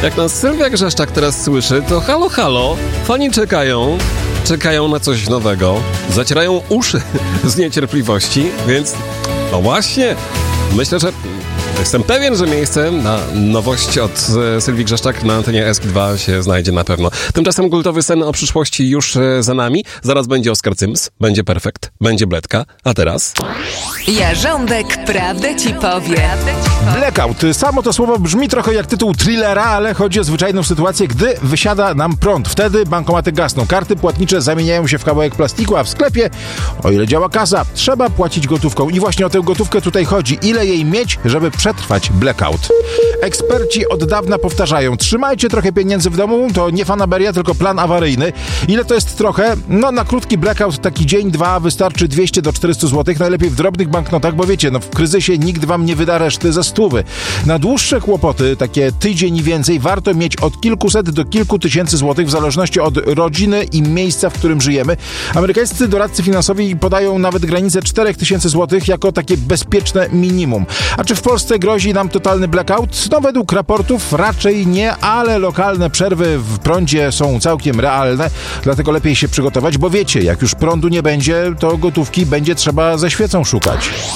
Jak nas Sylwia Grzeszczak teraz słyszy, to halo, halo, fani czekają na coś nowego, zacierają uszy z niecierpliwości, więc no właśnie, myślę, że jestem pewien, że miejsce na nowość od Sylwii Grzeszczak na antenie ESK2 się znajdzie na pewno. Tymczasem kultowy sen o przyszłości już za nami. Zaraz będzie Oskar Cyms, będzie Perfekt, będzie Bledka, a teraz... Jarząbek prawdę ci powie. Blackout. Samo to słowo brzmi trochę jak tytuł thrillera, ale chodzi o zwyczajną sytuację, gdy wysiada nam prąd. Wtedy bankomaty gasną, karty płatnicze zamieniają się w kawałek plastiku, a w sklepie, o ile działa kasa, trzeba płacić gotówką. I właśnie o tę gotówkę tutaj chodzi. Ile jej mieć, żeby przetrwać blackout? Eksperci od dawna powtarzają, trzymajcie trochę pieniędzy w domu, to nie fanaberia, tylko plan awaryjny. Ile to jest trochę? No na krótki blackout, taki dzień, dwa, wystarczy 200 do 400 zł, najlepiej w drobnych banknotach, bo wiecie, no w kryzysie nikt wam nie wyda reszty za 100. Na dłuższe kłopoty, takie tydzień i więcej, warto mieć od kilkuset do kilku tysięcy złotych, w zależności od rodziny i miejsca, w którym żyjemy. Amerykańscy doradcy finansowi podają nawet granicę 4000 złotych jako takie bezpieczne minimum. A czy w Polsce grozi nam totalny blackout? No według raportów raczej nie, ale lokalne przerwy w prądzie są całkiem realne, dlatego lepiej się przygotować, bo wiecie, jak już prądu nie będzie, to gotówki będzie trzeba ze świecą szukać.